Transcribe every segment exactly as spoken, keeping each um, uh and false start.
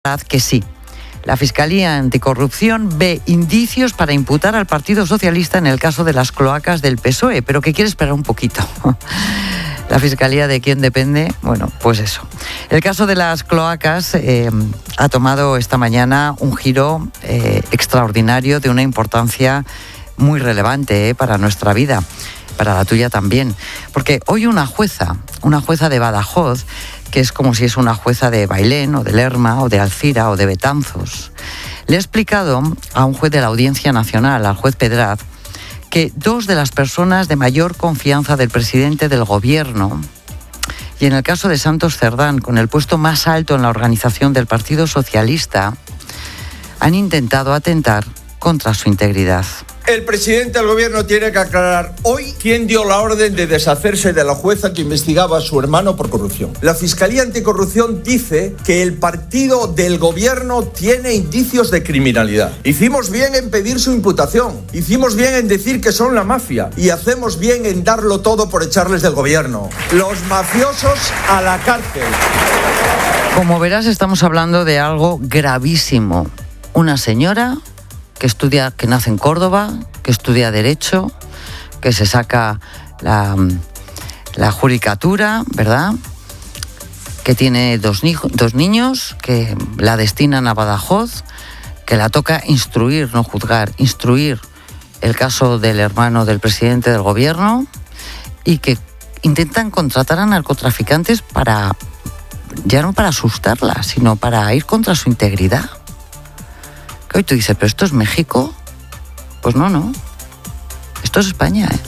que sí. La Fiscalía Anticorrupción ve indicios para imputar al Partido Socialista en el caso de las cloacas del P S O E, pero que quiere esperar un poquito. ¿La Fiscalía de quién depende? Bueno, pues eso. El caso de las cloacas eh, ha tomado esta mañana un giro eh, extraordinario de una importancia muy relevante eh, para nuestra vida, para la tuya también. Porque hoy una jueza, una jueza de Badajoz, que es como si es una jueza de Bailén o de Lerma o de Alcira o de Betanzos, le ha explicado a un juez de la Audiencia Nacional, al juez Pedraz, que dos de las personas de mayor confianza del presidente del gobierno, y en el caso de Santos Cerdán, con el puesto más alto en la organización del Partido Socialista, han intentado atentar contra su integridad. El presidente del gobierno tiene que aclarar hoy quién dio la orden de deshacerse de la jueza que investigaba a su hermano por corrupción. La Fiscalía Anticorrupción dice que el partido del gobierno tiene indicios de criminalidad. Hicimos bien en pedir su imputación, hicimos bien en decir que son la mafia y hacemos bien en darlo todo por echarles del gobierno. Los mafiosos a la cárcel. Como verás, estamos hablando de algo gravísimo. Una señora que estudia, que nace en Córdoba, que estudia Derecho, que se saca la, la judicatura, ¿verdad? Que tiene dos, ni- dos niños, que la destinan a Badajoz, que la toca instruir, no juzgar, instruir el caso del hermano del presidente del gobierno, y que intentan contratar a narcotraficantes para, ya no para asustarla, sino para ir contra su integridad. Que hoy tú dices, ¿pero esto es México? Pues no, no. Esto es España, ¿eh?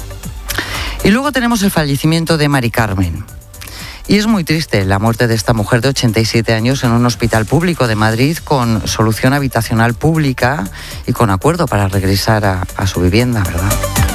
Y luego tenemos el fallecimiento de Mari Carmen. Y es muy triste la muerte de esta mujer de ochenta y siete años en un hospital público de Madrid con solución habitacional pública y con acuerdo para regresar a, a su vivienda, ¿verdad?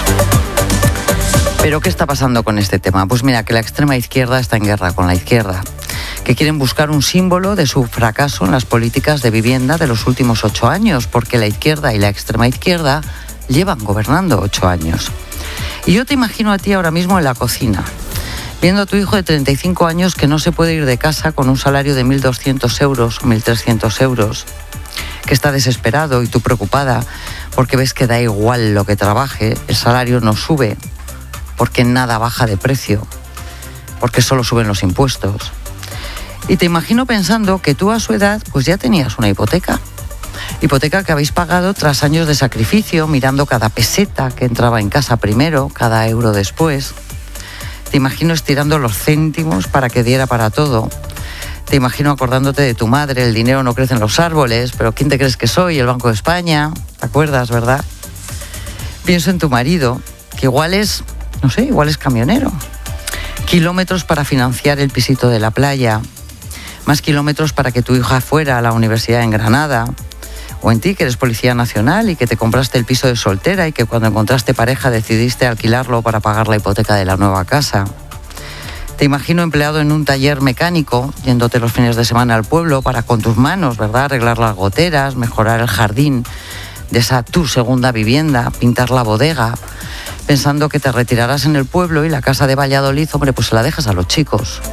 ¿Pero qué está pasando con este tema? Pues mira, que la extrema izquierda está en guerra con la izquierda, que quieren buscar un símbolo de su fracaso en las políticas de vivienda de los últimos ocho años, porque la izquierda y la extrema izquierda llevan gobernando ocho años. Y yo te imagino a ti ahora mismo en la cocina, viendo a tu hijo de treinta y cinco años que no se puede ir de casa con un salario de mil doscientos euros, mil trescientos euros, que está desesperado y tú preocupada porque ves que da igual lo que trabaje, el salario no sube, porque nada baja de precio, porque solo suben los impuestos. Y te imagino pensando que tú a su edad pues ya tenías una hipoteca. Hipoteca que habéis pagado tras años de sacrificio, mirando cada peseta que entraba en casa primero, cada euro después. Te imagino estirando los céntimos para que diera para todo. Te imagino acordándote de tu madre, el dinero no crece en los árboles, pero ¿quién te crees que soy? El Banco de España. ¿Te acuerdas, verdad? Pienso en tu marido, que igual es, no sé, igual es camionero. Kilómetros para financiar el pisito de la playa. Más kilómetros para que tu hija fuera a la universidad en Granada, o en ti, que eres policía nacional y que te compraste el piso de soltera y que cuando encontraste pareja decidiste alquilarlo para pagar la hipoteca de la nueva casa. Te imagino empleado en un taller mecánico, yéndote los fines de semana al pueblo para con tus manos, ¿verdad?, arreglar las goteras, mejorar el jardín de esa tu segunda vivienda, pintar la bodega, pensando que te retirarás en el pueblo y la casa de Valladolid, hombre, pues se la dejas a los chicos.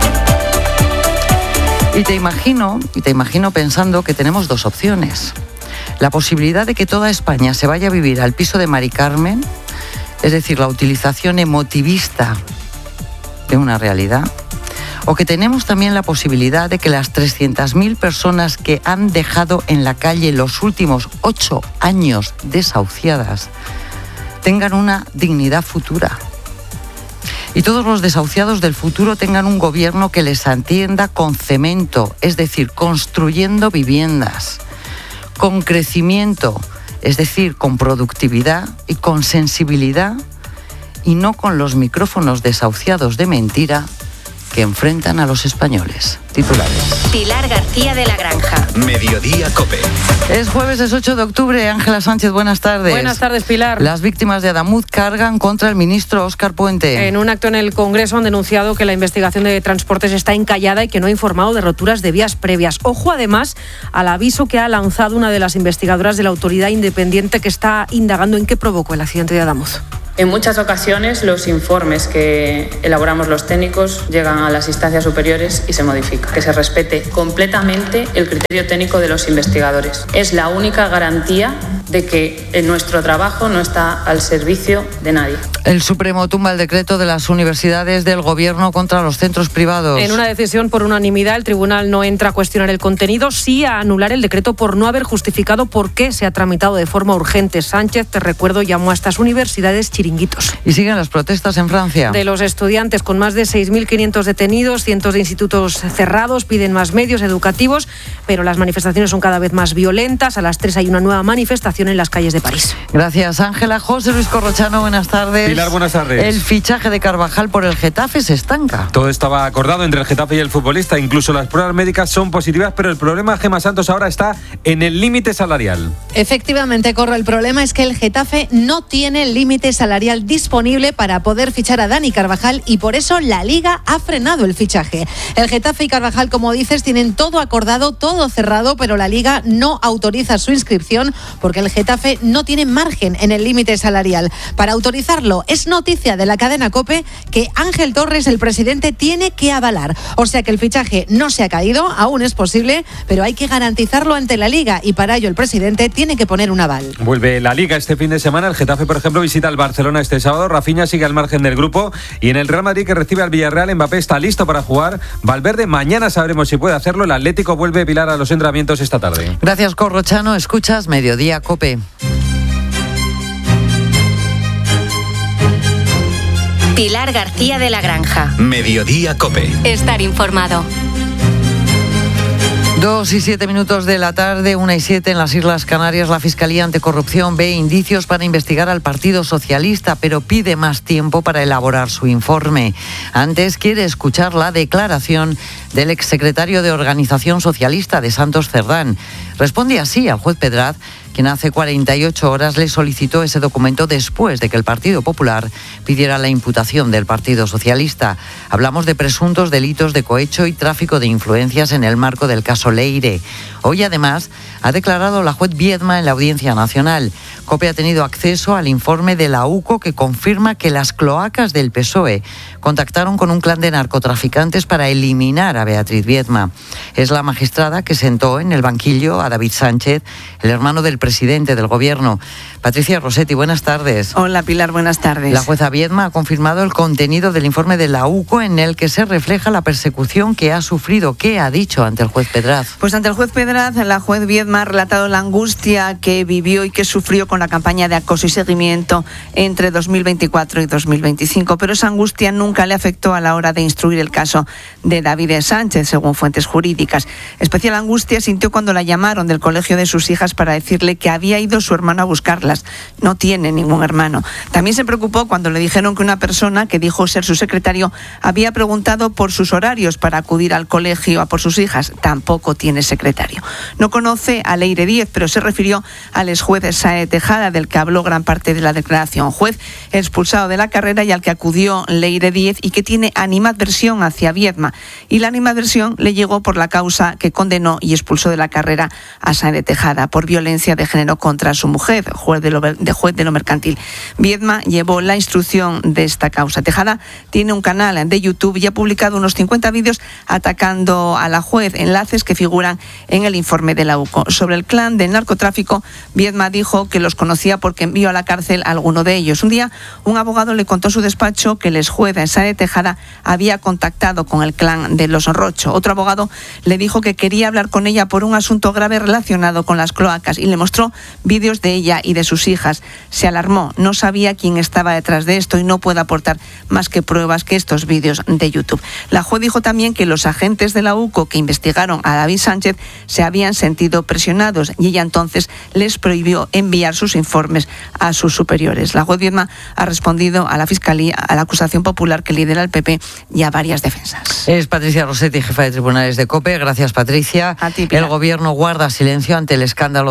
Y te imagino, y te imagino pensando que tenemos dos opciones. La posibilidad de que toda España se vaya a vivir al piso de Mari Carmen, es decir, la utilización emotivista de una realidad, o que tenemos también la posibilidad de que las trescientas mil personas que han dejado en la calle los últimos ocho años desahuciadas tengan una dignidad futura. Y todos los desahuciados del futuro tengan un gobierno que les atienda con cemento, es decir, construyendo viviendas, con crecimiento, es decir, con productividad y con sensibilidad, y no con los micrófonos desahuciados de mentira que enfrentan a los españoles. Titulares. Pilar García de la Granja. Mediodía COPE. Es jueves, es ocho de octubre. Ángela Sánchez, buenas tardes. Buenas tardes, Pilar. Las víctimas de Adamuz cargan contra el ministro Óscar Puente. En un acto en el Congreso han denunciado que la investigación de transportes está encallada y que no ha informado de roturas de vías previas. Ojo, además, al aviso que ha lanzado una de las investigadoras de la autoridad independiente que está indagando en qué provocó el accidente de Adamuz. En muchas ocasiones los informes que elaboramos los técnicos llegan a las instancias superiores y se modifican. Que se respete completamente el criterio técnico de los investigadores. Es la única garantía de que nuestro trabajo no está al servicio de nadie. El Supremo tumba el decreto de las universidades del Gobierno contra los centros privados. En una decisión por unanimidad, el tribunal no entra a cuestionar el contenido, sí a anular el decreto por no haber justificado por qué se ha tramitado de forma urgente. Sánchez, te recuerdo, llamó a estas universidades chiringuitos. Y siguen las protestas en Francia. De los estudiantes, con más de seis mil quinientos detenidos, cientos de institutos cerrados, piden más medios educativos, pero las manifestaciones son cada vez más violentas. A las tres hay una nueva manifestación en las calles de París. Gracias, Ángela. José Luis Corrochano, buenas tardes. Pilar, buenas tardes. El fichaje de Carvajal por el Getafe se estanca. Todo estaba acordado entre el Getafe y el futbolista. Incluso las pruebas médicas son positivas, pero el problema, Gemma Santos, ahora está en el límite salarial. Efectivamente, Corro, el problema es que el Getafe no tiene límite salarial disponible para poder fichar a Dani Carvajal y por eso la Liga ha frenado el fichaje. El Getafe y Carvajal, como dices, tienen todo acordado, todo cerrado, pero la Liga no autoriza su inscripción porque el Getafe no tiene margen en el límite salarial. Para autorizarlo, es noticia de la cadena COPE que Ángel Torres, el presidente, tiene que avalar. O sea que el fichaje no se ha caído, aún es posible, pero hay que garantizarlo ante la Liga y para ello el presidente tiene que poner un aval. Vuelve la Liga este fin de semana. El Getafe, por ejemplo, visita al Barcelona este sábado. Rafinha sigue al margen del grupo y en el Real Madrid, que recibe al Villarreal, Mbappé está listo para jugar. Valverde, mañana sabremos si puede hacerlo. El Atlético vuelve a Pilar a los entrenamientos esta tarde. Gracias, Corrochano. Escuchas Mediodía COPE. Pilar García de la Granja. Mediodía COPE. Estar informado. Dos y siete minutos de la tarde, una y siete en las Islas Canarias. La Fiscalía Anticorrupción ve indicios para investigar al Partido Socialista, pero pide más tiempo para elaborar su informe. Antes quiere escuchar la declaración del exsecretario de Organización Socialista de Santos Cerdán. Responde así al juez Pedraz, quien hace cuarenta y ocho horas le solicitó ese documento después de que el Partido Popular pidiera la imputación del Partido Socialista. Hablamos de presuntos delitos de cohecho y tráfico de influencias en el marco del caso Leire. Hoy, además, ha declarado la juez Viedma en la Audiencia Nacional. COPE ha tenido acceso al informe de la U C O que confirma que las cloacas del P S O E contactaron con un clan de narcotraficantes para eliminar a Beatriz Viedma. Es la magistrada que sentó en el banquillo a David Sánchez, el hermano del presidente del Gobierno. Patricia Rossetti, buenas tardes. Hola, Pilar, buenas tardes. La jueza Viedma ha confirmado el contenido del informe de la U C O en el que se refleja la persecución que ha sufrido. ¿Qué ha dicho ante el juez Pedraz? Pues ante el juez Pedraz, la juez Viedma ha relatado la angustia que vivió y que sufrió con la campaña de acoso y seguimiento entre dos mil veinticuatro y dos mil veinticinco, pero esa angustia nunca le afectó a la hora de instruir el caso de David Sánchez, según fuentes jurídicas. Especial angustia sintió cuando la llamaron del colegio de sus hijas para decirle que había ido su hermano a buscarlas. No tiene ningún hermano. También se preocupó cuando le dijeron que una persona que dijo ser su secretario había preguntado por sus horarios para acudir al colegio a por sus hijas. Tampoco tiene secretario. No conoce a Leire Díez, pero se refirió al exjuez Sáenz Tejada, del que habló gran parte de la declaración. Juez expulsado de la carrera y al que acudió Leire Díez y que tiene animadversión hacia Viedma. Y la animadversión le llegó por la causa que condenó y expulsó de la carrera a Sáenz Tejada por violencia de género contra su mujer, juez de lo, de juez de lo mercantil. Viedma llevó la instrucción de esta causa. Tejada tiene un canal de YouTube y ha publicado unos cincuenta vídeos atacando a la juez, enlaces que figuran en el informe de la U C O. Sobre el clan del narcotráfico, Viedma dijo que los conocía porque envió a la cárcel a alguno de ellos. Un día, un abogado le contó a su despacho que el exjuez Sáenz Tejada había contactado con el clan de los Rocho. Otro abogado le dijo que quería hablar con ella por un asunto grave relacionado con las cloacas y le mostró vídeos de ella y de sus hijas. Se alarmó, no sabía quién estaba detrás de esto y no puede aportar más que pruebas que estos vídeos de YouTube. La juez dijo también que los agentes de la U C O que investigaron a David Sánchez se habían sentido presionados y ella entonces les prohibió enviar sus informes a sus superiores. La juez Viedma ha respondido a la Fiscalía, a la acusación popular que lidera el P P y a varias defensas. Es Patricia Rossetti, jefa de tribunales de COPE. Gracias, Patricia. A ti, Pilar. El Gobierno guarda silencio ante el escándalo de las cloacas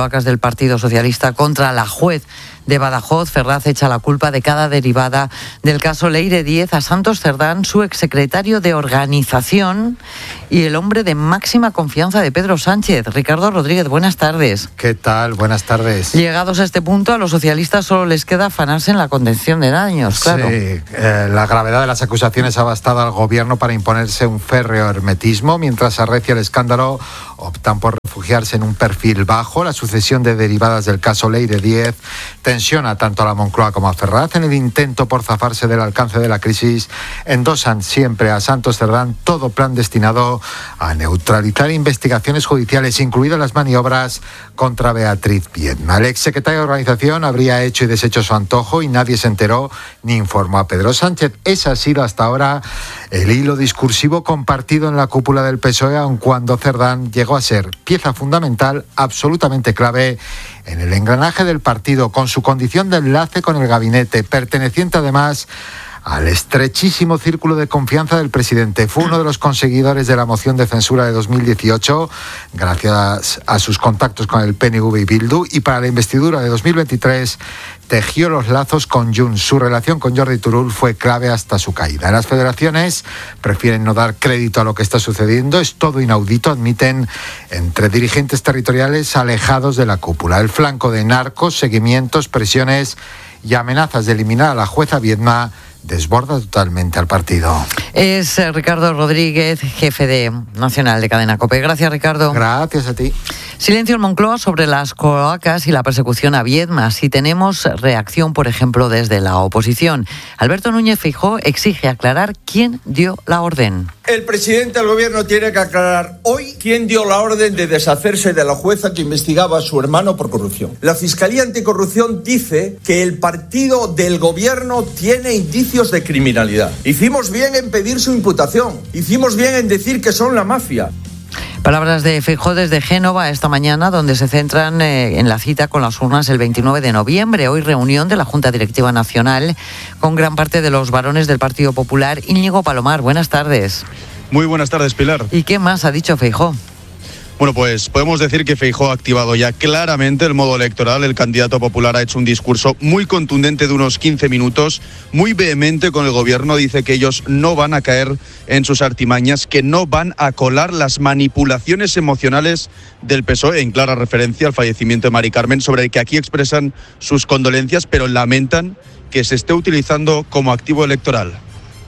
cloacas del Partido Socialista contra la juez de Badajoz. Ferraz echa la culpa de cada derivada del caso Leire diez a Santos Cerdán, su exsecretario de Organización y el hombre de máxima confianza de Pedro Sánchez. Ricardo Rodríguez, buenas tardes. ¿Qué tal? Buenas tardes. Llegados a este punto, a los socialistas solo les queda afanarse en la contención de daños, claro. Sí, eh, la gravedad de las acusaciones ha bastado al gobierno para imponerse un férreo hermetismo. Mientras arrecia el escándalo, optan por refugiarse en un perfil bajo. La sucesión de derivadas del caso Leire diez tensiona tanto a la Moncloa como a Ferraz. En el intento por zafarse del alcance de la crisis, endosan siempre a Santos Cerdán todo plan destinado a neutralizar investigaciones judiciales, incluidas las maniobras contra Beatriz Viedma. El exsecretario de Organización habría hecho y deshecho su antojo y nadie se enteró ni informó a Pedro Sánchez. Ese ha sido hasta ahora el hilo discursivo compartido en la cúpula del P S O E, aun cuando Cerdán llegó a ser pieza fundamental, absolutamente clave en el engranaje del partido, con su condición de enlace con el gabinete, perteneciente además al estrechísimo círculo de confianza del presidente. Fue uno de los conseguidores de la moción de censura de dos mil dieciocho, gracias a sus contactos con el P N V y Bildu, y para la investidura de dos mil veintitrés tejió los lazos con Junts. Su relación con Jordi Turull fue clave hasta su caída. Las federaciones prefieren no dar crédito a lo que está sucediendo. Es todo inaudito, admiten, entre dirigentes territoriales alejados de la cúpula. El flanco de narcos, seguimientos, presiones y amenazas de eliminar a la jueza Viedma desborda totalmente al partido. Es eh, Ricardo Rodríguez, jefe de Nacional de Cadena COPE. Gracias, Ricardo. Gracias a ti. Silencio en Moncloa sobre las cloacas y la persecución a Viedma. Si tenemos reacción, por ejemplo, desde la oposición. Alberto Núñez Feijóo exige aclarar quién dio la orden. El presidente del gobierno tiene que aclarar hoy quién dio la orden de deshacerse de la jueza que investigaba a su hermano por corrupción. La Fiscalía Anticorrupción dice que el partido del gobierno tiene indicios de criminalidad. Hicimos bien en pedir su imputación. Hicimos bien en decir que son la mafia. Palabras de Feijóo desde Génova esta mañana, donde se centran eh, en la cita con las urnas el veintinueve de noviembre. Hoy reunión de la Junta Directiva Nacional con gran parte de los varones del Partido Popular. Íñigo Palomar, buenas tardes. Muy buenas tardes, Pilar. ¿Y qué más ha dicho Feijóo? Bueno, pues podemos decir que Feijóo ha activado ya claramente el modo electoral. El candidato popular ha hecho un discurso muy contundente de unos quince minutos, muy vehemente con el gobierno. Dice que ellos no van a caer en sus artimañas, que no van a colar las manipulaciones emocionales del P S O E, en clara referencia al fallecimiento de Mari Carmen, sobre el que aquí expresan sus condolencias, pero lamentan que se esté utilizando como activo electoral.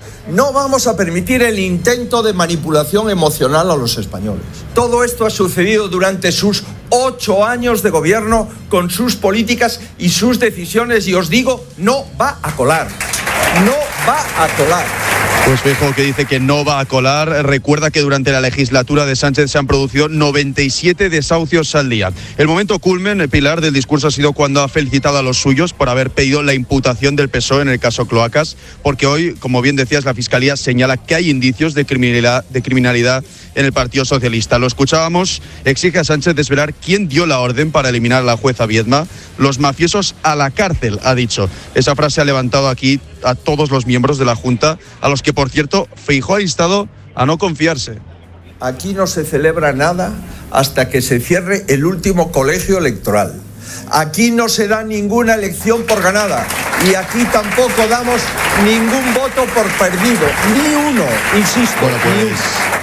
No vamos a permitir el intento de manipulación emocional a los españoles. Todo esto ha sucedido durante sus ocho años de gobierno, con sus políticas y sus decisiones, y os digo, no va a colar. No va a colar. Pues Feijóo, que dice que no va a colar, recuerda que durante la legislatura de Sánchez se han producido noventa y siete desahucios al día. El momento culmen, Pilar, del discurso ha sido cuando ha felicitado a los suyos por haber pedido la imputación del P S O E en el caso Cloacas, porque hoy, como bien decías, la Fiscalía señala que hay indicios de criminalidad, de criminalidad en el Partido Socialista. Lo escuchábamos, exige a Sánchez desvelar quién dio la orden para eliminar a la jueza Viedma. Los mafiosos a la cárcel, ha dicho. Esa frase ha levantado aquí a todos los miembros de la Junta, a los que, por cierto, Feijóo ha instado a no confiarse. Aquí no se celebra nada hasta que se cierre el último colegio electoral. Aquí no se da ninguna elección por ganada y aquí tampoco damos ningún voto por perdido, ni uno, insisto. Bueno, pues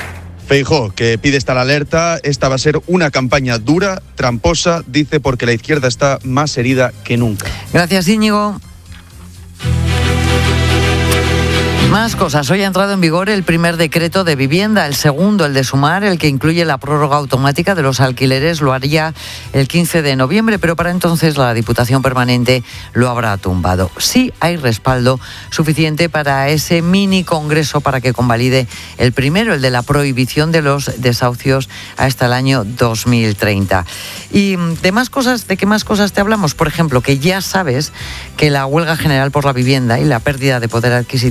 Feijóo, que pide estar alerta, esta va a ser una campaña dura, tramposa, dice, porque la izquierda está más herida que nunca. Gracias, Íñigo. Más cosas. Hoy ha entrado en vigor el primer decreto de vivienda, el segundo, el de Sumar, el que incluye la prórroga automática de los alquileres, lo haría el quince de noviembre, pero para entonces la Diputación Permanente lo habrá tumbado. Sí hay respaldo suficiente para ese mini congreso para que convalide el primero, el de la prohibición de los desahucios hasta el año dos mil treinta. Y de más cosas, ¿de qué más cosas te hablamos? Por ejemplo, que ya sabes que la huelga general por la vivienda y la pérdida de poder adquisitivo está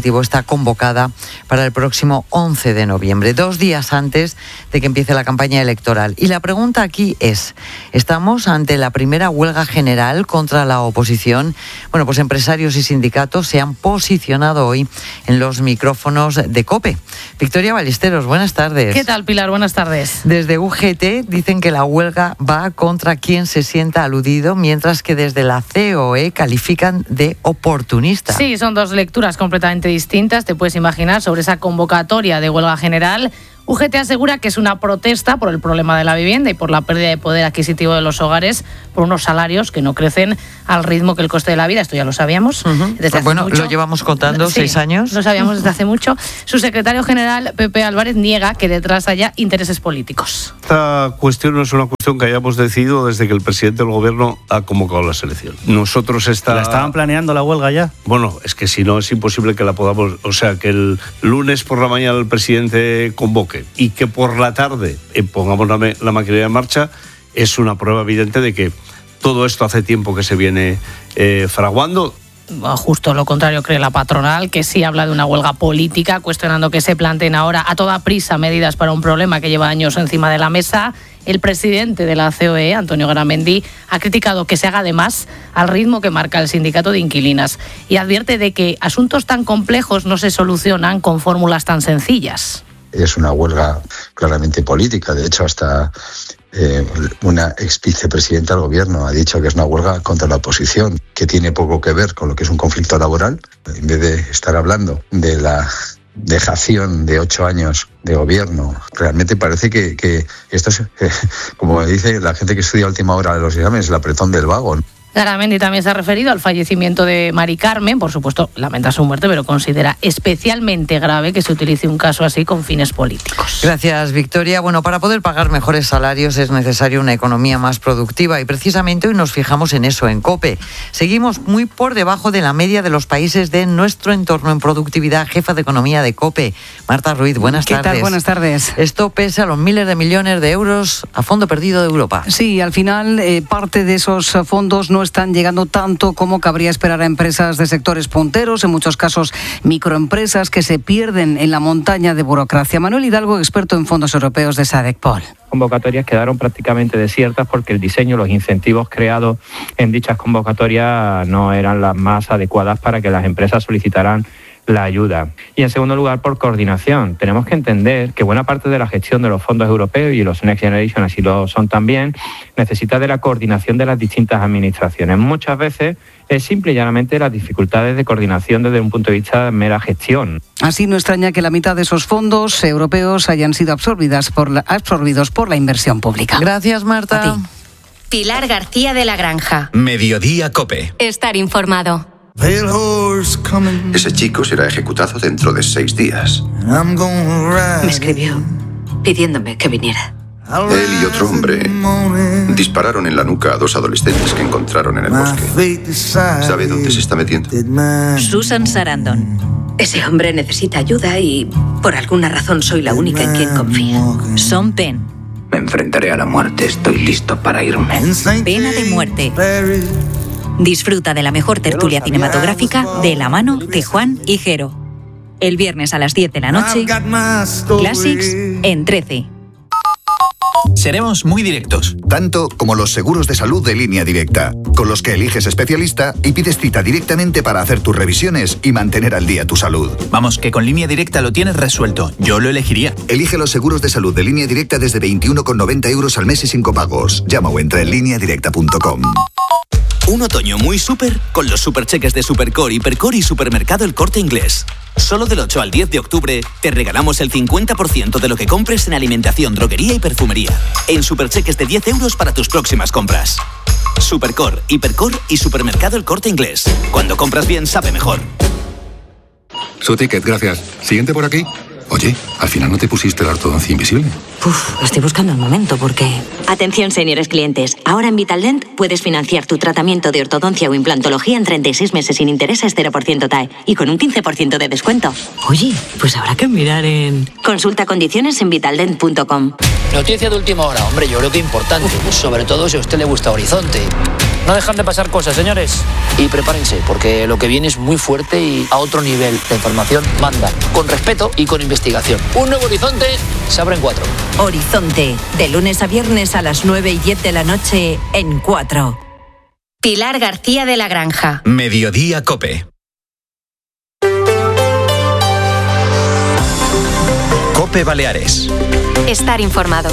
convocada para el próximo once de noviembre, dos días antes de que empiece la campaña electoral. Y la pregunta aquí es, ¿estamos ante la primera huelga general contra la oposición? Bueno, pues empresarios y sindicatos se han posicionado hoy en los micrófonos de COPE. Victoria Ballesteros, buenas tardes. ¿Qué tal, Pilar? Buenas tardes. Desde U G T dicen que la huelga va contra quien se sienta aludido, mientras que desde la C O E califican de oportunista. Sí, son dos lecturas completamente distintas, te puedes imaginar, sobre esa convocatoria de huelga general. U G T asegura que es una protesta por el problema de la vivienda y por la pérdida de poder adquisitivo de los hogares, por unos salarios que no crecen al ritmo que el coste de la vida. Esto ya lo sabíamos. Uh-huh. Desde hace bueno, mucho. Lo llevamos contando sí, seis años. Lo sabíamos desde hace mucho. Su secretario general, Pepe Álvarez, niega que detrás haya intereses políticos. Esta cuestión no es una cuestión que hayamos decidido desde que el presidente del gobierno ha convocado la selección. Nosotros está... ¿La estaban planeando la huelga ya? Bueno, es que si no es imposible que la podamos... O sea, que el lunes por la mañana el presidente convoque y que por la tarde eh, pongamos la, la maquinaria en marcha, es una prueba evidente de que todo esto hace tiempo que se viene eh, fraguando. Justo lo contrario cree la patronal, que sí habla de una huelga política, cuestionando que se planteen ahora a toda prisa medidas para un problema que lleva años encima de la mesa. El presidente de la C O E, Antonio Garamendi, ha criticado que se haga además al ritmo que marca el sindicato de inquilinas y advierte de que asuntos tan complejos no se solucionan con fórmulas tan sencillas. Es una huelga claramente política. De hecho, hasta eh, una ex vicepresidenta del gobierno ha dicho que es una huelga contra la oposición, que tiene poco que ver con lo que es un conflicto laboral. En vez de estar hablando de la dejación de ocho años de gobierno, realmente parece que, que esto es, eh, como dice la gente que estudia a última hora de los exámenes, el apretón del vago. Garamendi también se ha referido al fallecimiento de Mari Carmen. Por supuesto, lamenta su muerte, pero considera especialmente grave que se utilice un caso así con fines políticos. Gracias, Victoria. Bueno, para poder pagar mejores salarios es necesaria una economía más productiva y precisamente hoy nos fijamos en eso, en COPE. Seguimos muy por debajo de la media de los países de nuestro entorno en productividad. Jefa de Economía de COPE, Marta Ruiz, buenas ¿Qué tardes. tal? Buenas tardes. Esto pese a los miles de millones de euros a fondo perdido de Europa. Sí, al final eh, parte de esos fondos no están llegando tanto como cabría esperar a empresas de sectores punteros, en muchos casos microempresas que se pierden en la montaña de burocracia. Manuel Hidalgo, experto en fondos europeos de SADECPOL. Convocatorias quedaron prácticamente desiertas porque el diseño, los incentivos creados en dichas convocatorias no eran las más adecuadas para que las empresas solicitaran la ayuda. Y en segundo lugar, por coordinación. Tenemos que entender que buena parte de la gestión de los fondos europeos, y los Next Generation así lo son también, necesita de la coordinación de las distintas administraciones. Muchas veces es simple y llanamente las dificultades de coordinación desde un punto de vista de mera gestión. Así no extraña que la mitad de esos fondos europeos hayan sido absorbidas por la, absorbidos por la inversión pública. Gracias, Marta. Pilar García de la Granja. Mediodía COPE. Estar informado. Ese chico será ejecutado dentro de seis días. Me escribió pidiéndome que viniera. Él y otro hombre dispararon en la nuca a dos adolescentes que encontraron en el bosque. ¿Sabe dónde se está metiendo? Susan Sarandon. Ese hombre necesita ayuda y por alguna razón soy la única en quien confía. Sean Penn. Me enfrentaré a la muerte. Estoy listo para irme. Pena de muerte. Disfruta de la mejor tertulia cinematográfica de la mano de Juan y Jero. El viernes a las diez de la noche, Classics en trece. Seremos muy directos. Tanto como los seguros de salud de Línea Directa, con los que eliges especialista y pides cita directamente para hacer tus revisiones y mantener al día tu salud. Vamos, que con Línea Directa lo tienes resuelto. Yo lo elegiría. Elige los seguros de salud de Línea Directa desde veintiuno con noventa euros al mes y sin copagos. Llama o entra en línea directa punto com. Un otoño muy súper con los supercheques de Supercore, Hipercore y Supermercado El Corte Inglés. Solo del ocho al diez de octubre te regalamos el cincuenta por ciento de lo que compres en alimentación, droguería y perfumería. En supercheques de diez euros para tus próximas compras. Supercore, Hipercore y Supermercado El Corte Inglés. Cuando compras bien, sabe mejor. Su ticket, gracias. Siguiente por aquí. Oye, al final no te pusiste la ortodoncia invisible. Uf, lo estoy buscando un momento porque... Atención, señores clientes. Ahora en Vitaldent puedes financiar tu tratamiento de ortodoncia o implantología en treinta y seis meses sin intereses, cero por ciento T A E y con un quince por ciento de descuento. Oye, pues habrá que mirar en... Consulta condiciones en vitaldent punto com. Noticia de última hora, hombre, yo creo que importante, sobre todo si a usted le gusta Horizonte. No dejan de pasar cosas, señores. Y prepárense, porque lo que viene es muy fuerte y a otro nivel. La información manda, con respeto y con investigación. Un nuevo horizonte se abre en cuatro. Horizonte, de lunes a viernes a las nueve y diez de la noche en cuatro. Pilar García de la Granja. Mediodía COPE. COPE Baleares. Estar informado.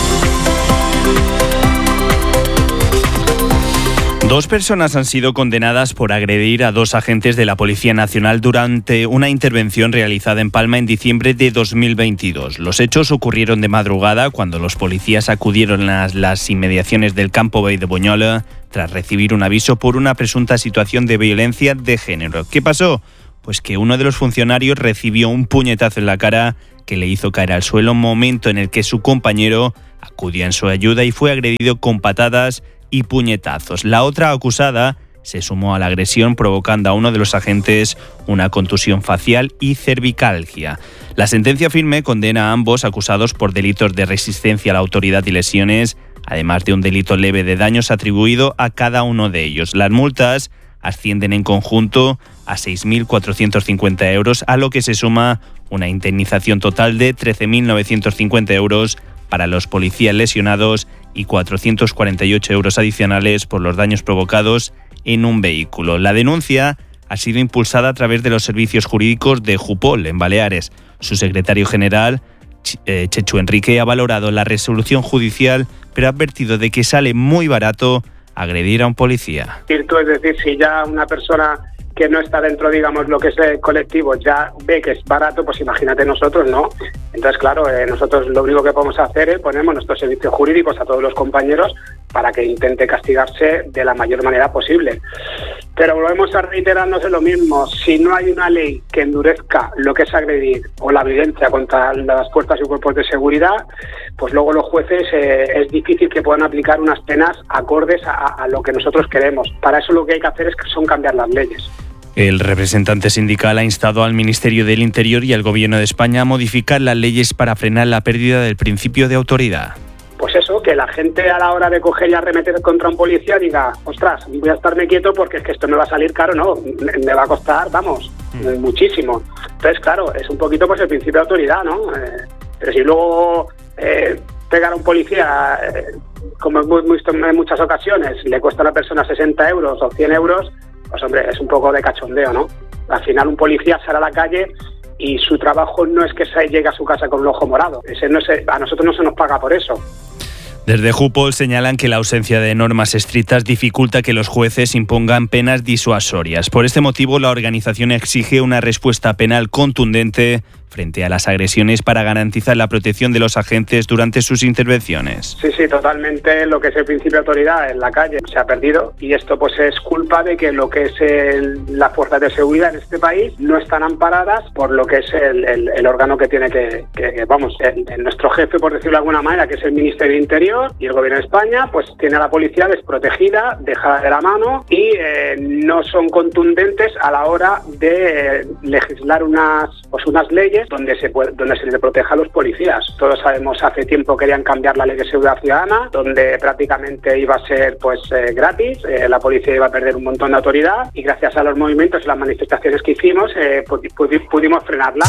Dos personas han sido condenadas por agredir a dos agentes de la Policía Nacional durante una intervención realizada en Palma en diciembre de dos mil veintidós. Los hechos ocurrieron de madrugada cuando los policías acudieron a las inmediaciones del Campo Bay de Bunyola tras recibir un aviso por una presunta situación de violencia de género. ¿Qué pasó? Pues que uno de los funcionarios recibió un puñetazo en la cara que le hizo caer al suelo, momento en el que su compañero acudió en su ayuda y fue agredido con patadas y puñetazos. La otra acusada se sumó a la agresión, provocando a uno de los agentes una contusión facial y cervicalgia. La sentencia firme condena a ambos acusados por delitos de resistencia a la autoridad y lesiones, además de un delito leve de daños atribuido a cada uno de ellos. Las multas ascienden en conjunto a seis mil cuatrocientos cincuenta euros, a lo que se suma una indemnización total de trece mil novecientos cincuenta euros para los policías lesionados y cuatrocientos cuarenta y ocho euros adicionales por los daños provocados en un vehículo. La denuncia ha sido impulsada a través de los servicios jurídicos de Jupol, en Baleares. Su secretario general, Chechu Enrique, ha valorado la resolución judicial, pero ha advertido de que sale muy barato agredir a un policía. Es decir, si ya una persona que no está dentro, digamos, lo que es el colectivo, ya ve que es barato, pues imagínate nosotros, ¿no? Entonces, claro, eh, nosotros lo único que podemos hacer es ponemos nuestros servicios jurídicos a todos los compañeros para que intente castigarse de la mayor manera posible. Pero volvemos a reiterarnos en lo mismo. Si no hay una ley que endurezca lo que es agredir o la violencia contra las fuerzas y cuerpos de seguridad, pues luego los jueces eh, es difícil que puedan aplicar unas penas acordes a, a lo que nosotros queremos. Para eso lo que hay que hacer es que son cambiar las leyes. El representante sindical ha instado al Ministerio del Interior y al Gobierno de España a modificar las leyes para frenar la pérdida del principio de autoridad. Pues eso, que la gente a la hora de coger y arremeter contra un policía diga, ostras, voy a estarme quieto porque es que esto me va a salir caro, no, me va a costar, vamos, mm. muchísimo. Entonces, claro, es un poquito pues el principio de autoridad, ¿no? Eh, pero si luego eh, pegar a un policía, eh, como hemos visto en muchas ocasiones, le cuesta a la persona sesenta euros o cien euros, pues hombre, es un poco de cachondeo, ¿no? Al final un policía sale a la calle y su trabajo no es que se llegue a su casa con un ojo morado. Ese no se, a nosotros no se nos paga por eso. Desde Jupol señalan que la ausencia de normas estrictas dificulta que los jueces impongan penas disuasorias. Por este motivo, la organización exige una respuesta penal contundente frente a las agresiones para garantizar la protección de los agentes durante sus intervenciones. Sí, sí, totalmente. Lo que es el principio de autoridad en la calle se ha perdido y esto pues es culpa de que lo que es el, las fuerzas de seguridad en este país no están amparadas por lo que es el, el, el órgano que tiene que, que, que vamos, el, el nuestro jefe, por decirlo de alguna manera, que es el Ministerio del Interior y el Gobierno de España, pues tiene a la policía desprotegida, dejada de la mano y eh, no son contundentes a la hora de eh, legislar unas, pues unas leyes donde se puede, donde se le proteja a los policías. Todos sabemos, hace tiempo querían cambiar la ley de seguridad ciudadana, donde prácticamente iba a ser pues eh, gratis, eh, la policía iba a perder un montón de autoridad y gracias a los movimientos y las manifestaciones que hicimos eh, pudi- pudimos frenarla.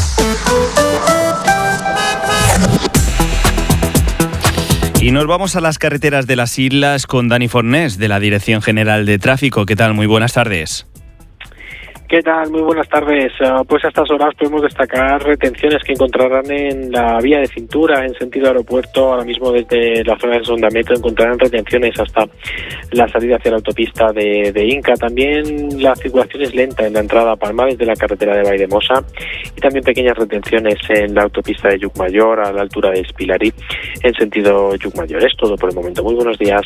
Y nos vamos a las carreteras de las islas con Dani Fornés, de la Dirección General de Tráfico. ¿Qué tal? Muy buenas tardes. ¿Qué tal? Muy buenas tardes. Uh, pues a estas horas podemos destacar retenciones que encontrarán en la vía de cintura en sentido aeropuerto. Ahora mismo desde la zona de Sondamento encontrarán retenciones hasta la salida hacia la autopista de, de Inca. También la circulación es lenta en la entrada a Palma desde la carretera de Valldemosa y también pequeñas retenciones en la autopista de Llucmayor a la altura de Espilarí en sentido Llucmayor. Es todo por el momento. Muy buenos días.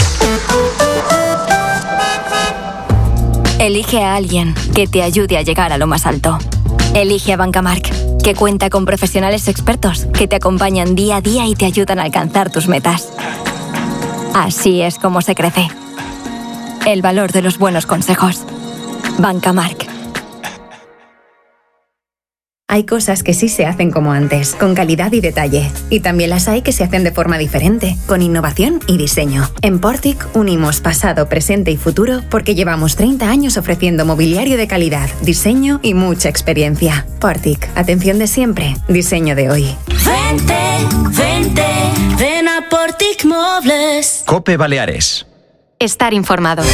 Elige a alguien que te ayude a llegar a lo más alto. Elige a Bancamark, que cuenta con profesionales expertos que te acompañan día a día y te ayudan a alcanzar tus metas. Así es como se crece. El valor de los buenos consejos. Bancamark. Hay cosas que sí se hacen como antes, con calidad y detalle. Y también las hay que se hacen de forma diferente, con innovación y diseño. En Portic unimos pasado, presente y futuro porque llevamos treinta años ofreciendo mobiliario de calidad, diseño y mucha experiencia. Portic, atención de siempre, diseño de hoy. Vente, vente, ven a Portic Mobles. COPE Baleares. Estar informado.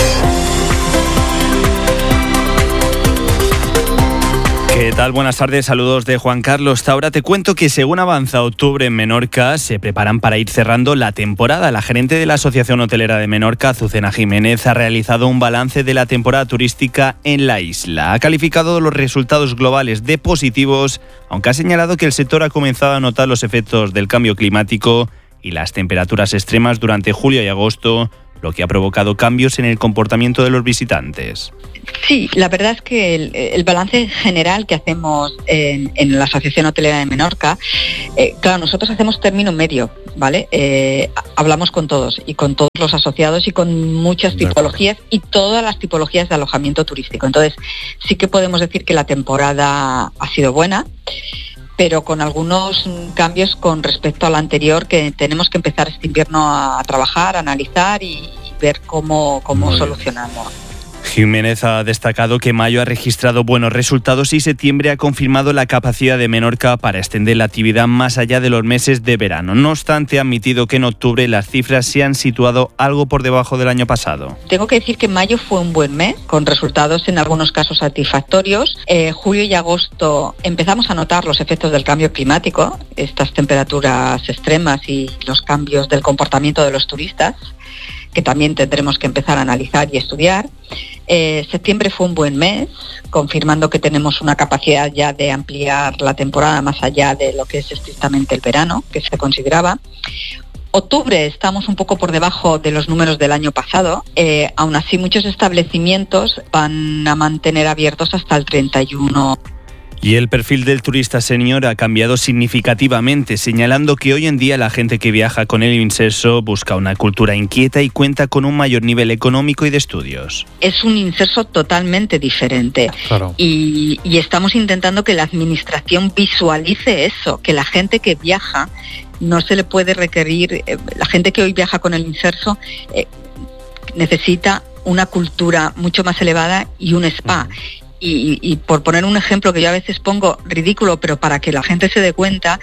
¿Qué tal? Buenas tardes, saludos de Juan Carlos Taura. Te cuento que según avanza octubre en Menorca, se preparan para ir cerrando la temporada. La gerente de la Asociación Hotelera de Menorca, Azucena Jiménez, ha realizado un balance de la temporada turística en la isla. Ha calificado los resultados globales de positivos, aunque ha señalado que el sector ha comenzado a notar los efectos del cambio climático y las temperaturas extremas durante julio y agosto, lo que ha provocado cambios en el comportamiento de los visitantes. Sí, la verdad es que el, el balance general que hacemos en, en la Asociación Hotelera de Menorca, eh, claro, nosotros hacemos término medio, ¿vale? Eh, hablamos con todos y con todos los asociados y con muchas tipologías y todas las tipologías de alojamiento turístico. Entonces, sí que podemos decir que la temporada ha sido buena, pero con algunos cambios con respecto a la anterior, que tenemos que empezar este invierno a, a trabajar, a analizar y, y ver cómo, cómo solucionamos. Jiménez ha destacado que mayo ha registrado buenos resultados y septiembre ha confirmado la capacidad de Menorca para extender la actividad más allá de los meses de verano. No obstante, ha admitido que en octubre las cifras se han situado algo por debajo del año pasado. Tengo que decir que mayo fue un buen mes, con resultados en algunos casos satisfactorios. Eh, julio y agosto empezamos a notar los efectos del cambio climático, estas temperaturas extremas y los cambios del comportamiento de los turistas, que también tendremos que empezar a analizar y estudiar. Eh, septiembre fue un buen mes, confirmando que tenemos una capacidad ya de ampliar la temporada más allá de lo que es estrictamente el verano, que se consideraba. Octubre estamos un poco por debajo de los números del año pasado. Eh, aún así, muchos establecimientos van a mantener abiertos hasta el treinta y uno. Y el perfil del turista senior ha cambiado significativamente, señalando que hoy en día la gente que viaja con el inserso busca una cultura inquieta y cuenta con un mayor nivel económico y de estudios. Es un inserso totalmente diferente. Claro. y, y estamos intentando que la administración visualice eso, que la gente que viaja no se le puede requerir, eh, la gente que hoy viaja con el inserso eh, necesita una cultura mucho más elevada y un spa. Uh-huh. Y, y por poner un ejemplo que yo a veces pongo ridículo, pero para que la gente se dé cuenta,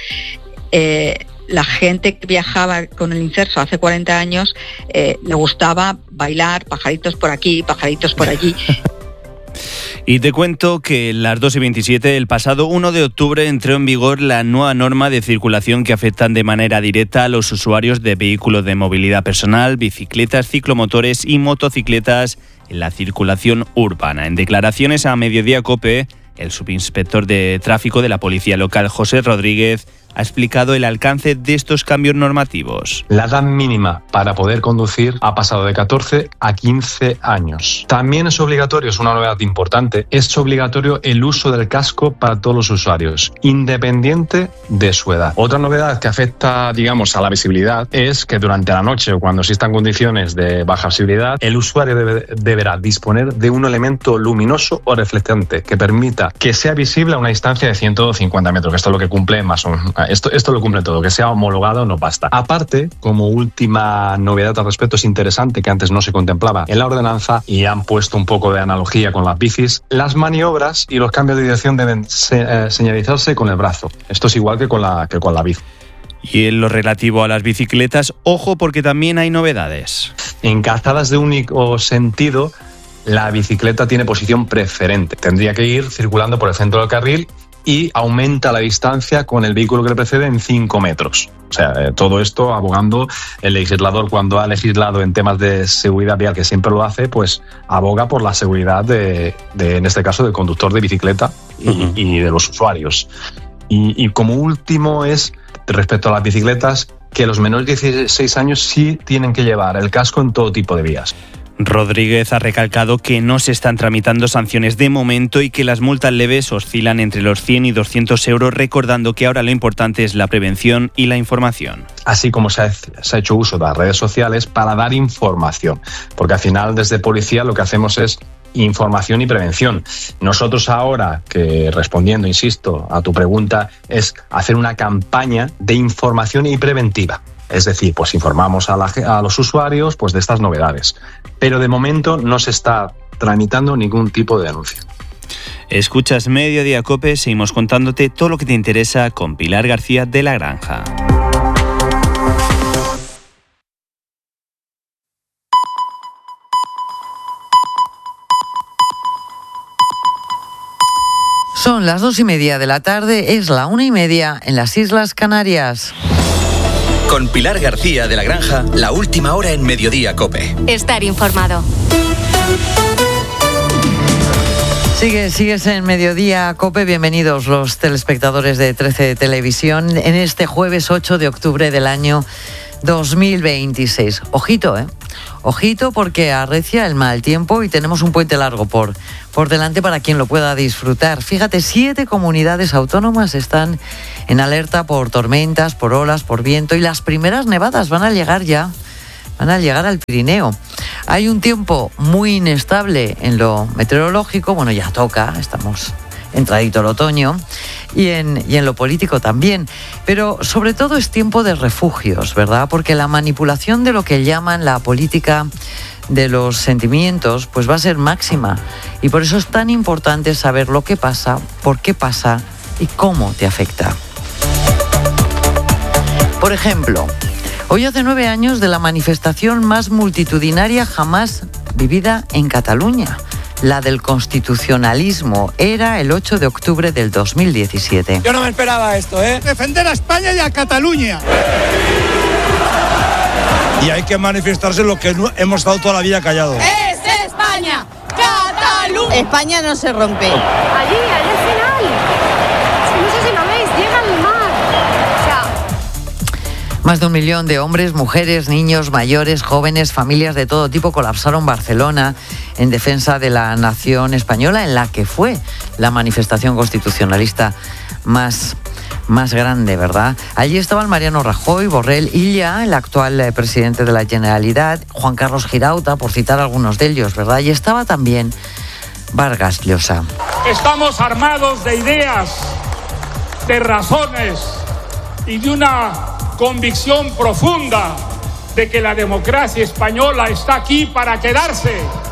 eh, la gente que viajaba con el inserso hace cuarenta años eh, le gustaba bailar, pajaritos por aquí, pajaritos por allí. Y te cuento que las dos y veintisiete, el pasado uno de octubre, entró en vigor la nueva norma de circulación que afectan de manera directa a los usuarios de vehículos de movilidad personal, bicicletas, ciclomotores y motocicletas en la circulación urbana. En declaraciones a Mediodía COPE, el subinspector de tráfico de la Policía Local, José Rodríguez, ha explicado el alcance de estos cambios normativos. La edad mínima para poder conducir ha pasado de catorce a quince años. También es obligatorio, es una novedad importante, es obligatorio el uso del casco para todos los usuarios, independiente de su edad. Otra novedad que afecta, digamos, a la visibilidad es que durante la noche o cuando existan condiciones de baja visibilidad, el usuario debe, deberá disponer de un elemento luminoso o reflectante que permita que sea visible a una distancia de ciento cincuenta metros, que esto es lo que cumple más o menos. Esto, esto lo cumple todo, que sea homologado no basta. Aparte, como última novedad al respecto, es interesante que antes no se contemplaba en la ordenanza y han puesto un poco de analogía con las bicis, las maniobras y los cambios de dirección deben se, eh, señalizarse con el brazo. Esto es igual que con la, que con la bici. Y en lo relativo a las bicicletas, ojo porque también hay novedades. En calzadas de único sentido, la bicicleta tiene posición preferente. Tendría que ir circulando por el centro del carril y aumenta la distancia con el vehículo que le precede en cinco metros. O sea, eh, todo esto abogando, el legislador cuando ha legislado en temas de seguridad vial, que siempre lo hace, pues aboga por la seguridad de, de en este caso, del conductor de bicicleta y, uh-huh. y de los usuarios. Y, y como último es, respecto a las bicicletas, que los menores de dieciséis años sí tienen que llevar el casco en todo tipo de vías. Rodríguez ha recalcado que no se están tramitando sanciones de momento y que las multas leves oscilan entre los cien y doscientos euros, recordando que ahora lo importante es la prevención y la información. Así como se ha, se ha hecho uso de las redes sociales para dar información, porque al final desde policía lo que hacemos es información y prevención. Nosotros ahora, que respondiendo, insisto, a tu pregunta, es hacer una campaña de información y preventiva. Es decir, pues informamos a, la, a los usuarios pues, de estas novedades. Pero de momento no se está tramitando ningún tipo de denuncia. Escuchas Mediodía Cope, seguimos contándote todo lo que te interesa con Pilar García de La Granja. Son las dos y media de la tarde, es la una y media en las Islas Canarias. Con Pilar García de La Granja, la última hora en Mediodía Cope. Estar informado. Sigue, sigues en Mediodía Cope, bienvenidos los telespectadores de trece Televisión en este jueves ocho de octubre del año dos mil veintiséis. Ojito, ¿eh? Ojito porque arrecia el mal tiempo y tenemos un puente largo por, por delante para quien lo pueda disfrutar. Fíjate, siete comunidades autónomas están en alerta por tormentas, por olas, por viento y las primeras nevadas van a llegar ya, van a llegar al Pirineo. Hay un tiempo muy inestable en lo meteorológico, bueno, ya toca, estamos entradito el otoño, y en, y en lo político también. Pero sobre todo es tiempo de refugios, ¿verdad? Porque la manipulación de lo que llaman la política de los sentimientos, pues va a ser máxima. Y por eso es tan importante saber lo que pasa, por qué pasa y cómo te afecta. Por ejemplo, hoy hace nueve años de la manifestación más multitudinaria jamás vivida en Cataluña. La del constitucionalismo. Era el ocho de octubre del dos mil diecisiete. Yo no me esperaba esto, ¿eh? Defender a España y a Cataluña. Y hay que manifestarse lo que hemos estado toda la vida callados. ¡Es España! ¡Cataluña! España no se rompe. Allí, allí al final. No sé si lo veis, llega al mar. O sea... Más de un millón de hombres, mujeres, niños, mayores, jóvenes, familias de todo tipo colapsaron Barcelona en defensa de la nación española, en la que fue la manifestación constitucionalista más, más grande, ¿verdad? Allí estaban Mariano Rajoy, Borrell Illa, el actual presidente de la Generalitat, Juan Carlos Girauta, por citar algunos de ellos, ¿verdad? Y estaba también Vargas Llosa. Estamos armados de ideas, de razones y de una convicción profunda de que la democracia española está aquí para quedarse